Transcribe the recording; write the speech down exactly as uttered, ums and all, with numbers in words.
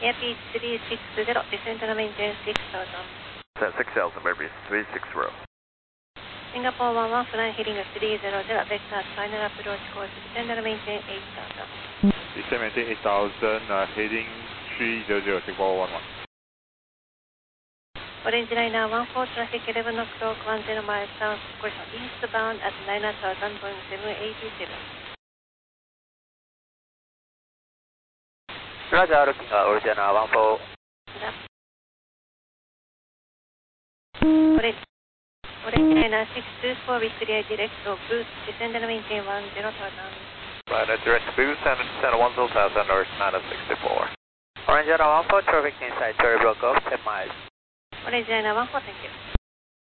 Airbus three six zero, descent and maintain six thousand. Descent six thousand, Airbus three six zero. Singapore one one, flying heading three zero zero, vector final approach course, descend and maintain eight thousand. Descend maintain eight thousand, uh, heading three zero zero, Singapore one one. Orange liner one four, traffic eleven o'clock, one zero miles south, course eastbound at nine thousand, Boeing seven eighty-seven. Roger, looking at original one four. Orange, Orange liner six two four, with clear direct to boost, descend and maintain one zero thousand. Right, direct boost and descend one zero thousand, North nine sixty-four. Orange liner one four, traffic inside Cherry Block off ten miles. Orange liner one four, thank you.